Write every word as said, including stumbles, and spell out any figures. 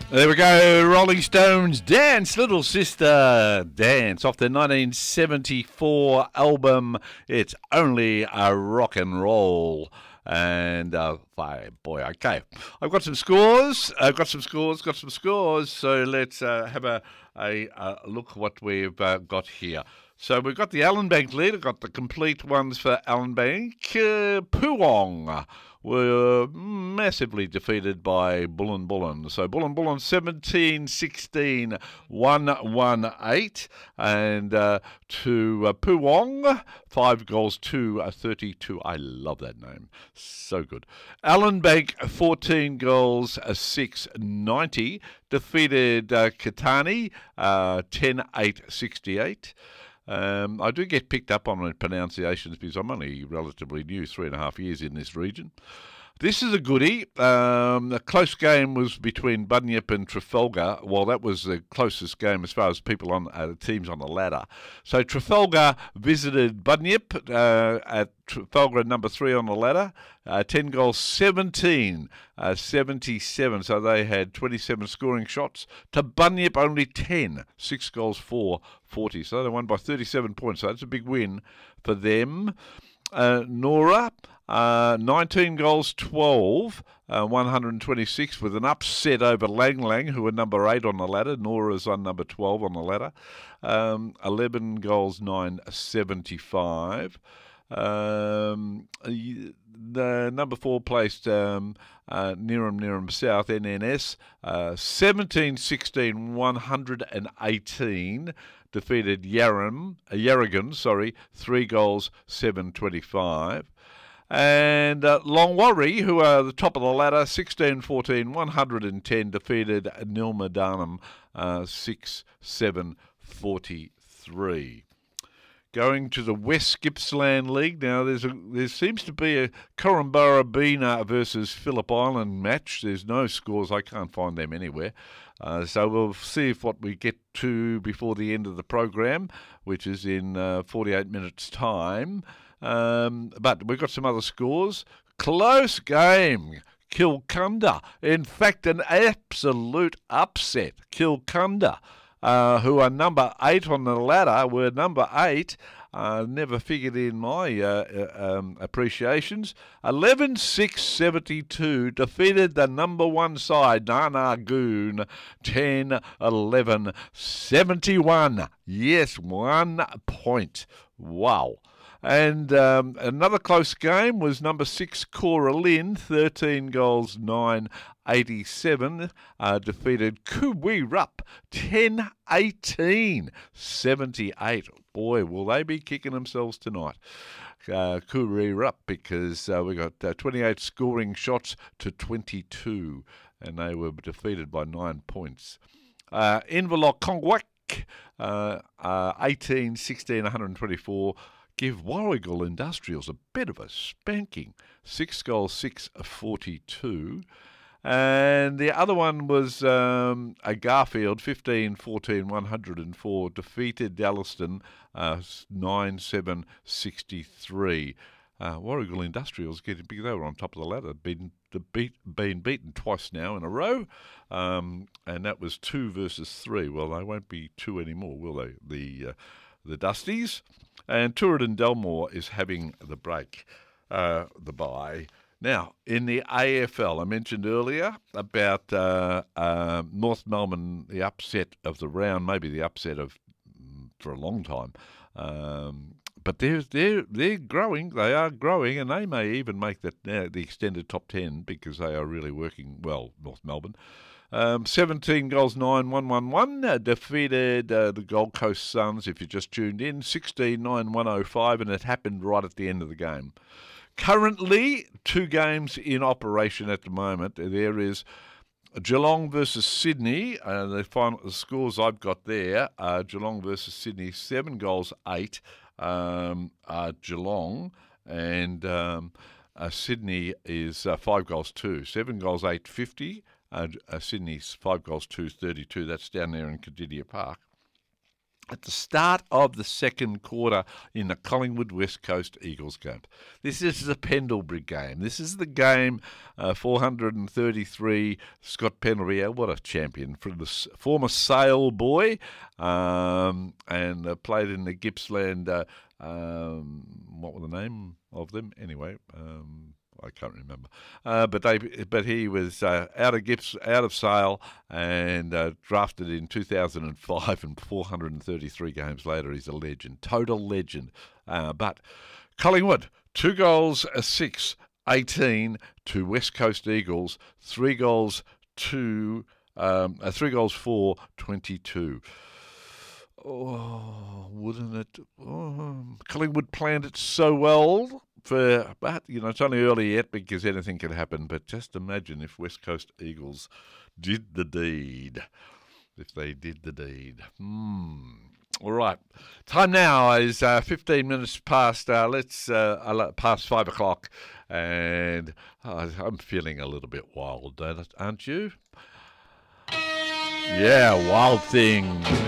There we go, Rolling Stones Dance, Little Sister Dance, off their nineteen seventy-four album, It's Only a Rock and Roll. And, uh, boy, okay. I've got some scores, I've got some scores, got some scores, so let's uh, have a, a, a look what we've uh, got here. So we've got the Allan Bank lead, I've got the complete ones for Allan Bank. Uh, Poowong were massively defeated by Bullen Bullen. So Bullen Bullen seventeen sixteen one one eight, and uh, to uh, Poowong five goals to uh, thirty-two. I love that name, so good. Allan Bank fourteen goals uh, six ninety defeated uh, Katani uh, ten eight sixty-eight. Um, I do get picked up on my pronunciations because I'm only relatively new, three and a half years in this region. This is a goodie. Um, the close game was between Bunyip and Trafalgar. Well, that was the closest game as far as people on uh, teams on the ladder. So Trafalgar visited Bunyip uh, at Trafalgar number three on the ladder. Uh, ten goals, seventeen, uh, seventy-seven. So they had twenty-seven scoring shots. To Bunyip, only ten. Six goals, four, forty. So they won by thirty-seven points. So that's a big win for them. Uh, Nora, uh, nineteen goals, twelve, uh, one hundred twenty-six, with an upset over Lang Lang, who are number eight on the ladder. Nora's on number twelve on the ladder. Um, eleven goals, nine seventy-five. Um, the number four placed um, uh, Neerim Neerim South, N N S, uh, seventeen sixteen, one hundred eighteen. Defeated Yarram, uh, Yarragon, sorry, three goals, seven twenty-five. And uh, Longwarry, who are the top of the ladder, sixteen fourteen, one hundred ten, defeated Nilmadanum, uh, six seven forty-three. Going to the West Gippsland League now, there's a, there seems to be a Korumburra versus Phillip Island match. There's no scores, I can't find them anywhere. Uh, so we'll see if what we get to before the end of the program, which is in uh, forty-eight minutes' time. Um, but we've got some other scores. Close game. Kilcunda. In fact, an absolute upset. Kilcunda, uh, who are number eight on the ladder, were number eight. Uh, never figured in my uh, uh, um, appreciations. eleven six seventy-two defeated the number one side, Nanagoon, ten eleven seventy-one. Yes, one point. Wow. And um, another close game was number six, Cora Lynn, thirteen goals, nine eighty-seven, uh, defeated Kuwirup, ten eighteen seventy-eight. Boy, will they be kicking themselves tonight. Uh, Kuwirup, because uh, we got uh, twenty-eight scoring shots to twenty-two, and they were defeated by nine points. Uh, Inverloch Kongwak, uh, uh, eighteen sixteen, one hundred twenty-four. Give Warrigal Industrials a bit of a spanking. Six goals, six forty-two. And the other one was um, a Garfield, fifteen fourteen, one hundred four, defeated Dallaston, uh, nine seven sixty-three. Uh, Warrigal Industrials getting big. They were on top of the ladder. Been, beat, been beaten twice now in a row. Um, and that was two versus three. Well, they won't be two anymore, will they? The, uh, the Dusties. And Tooradin Delmore is having the break, uh, the bye. Now, in the A F L, I mentioned earlier about uh, uh, North Melbourne, the upset of the round, maybe the upset of for a long time. Um, but they're, they're, they're growing, they are growing, and they may even make that, uh, the extended top ten because they are really working well, North Melbourne. Um, seventeen goals, nine, one one one, uh, defeated uh, the Gold Coast Suns, if you just tuned in, sixteen nine, one oh five, and it happened right at the end of the game. Currently, two games in operation at the moment. There is Geelong versus Sydney. Uh, the final the scores I've got there are Geelong versus Sydney, seven goals, eight, um, uh, Geelong, and um, uh, Sydney is uh, five goals, two. Seven goals, eight, fifty. Uh, uh, Sydney's five goals, two, thirty-two. That's down there in Cadidia Park. at the start of the second quarter in the Collingwood West Coast Eagles game. This is the Pendlebury game. This is the game, uh, four hundred thirty-three, Scott Pendlebury, what a champion, from the former Sale boy, um, and uh, played in the Gippsland, uh, um, what were the name of them? Anyway, um, I can't remember, uh, but they, but he was uh, out of Gips, out of Sale, and uh, drafted in two thousand five, and four hundred thirty-three games later, he's a legend, total legend. Uh, but Collingwood, two goals, a six, eighteen to West Coast Eagles, three goals, two, um, uh, three goals, four, twenty-two. Oh, wouldn't it? Oh, Collingwood planned it so well. For, but, you know, it's only early yet because anything can happen. But just imagine if West Coast Eagles did the deed. If they did the deed. Hmm. All right. Time now is uh, fifteen minutes past, uh, let's, uh, past five o'clock. And uh, I'm feeling a little bit wild, aren't you? Yeah, Wild Thing.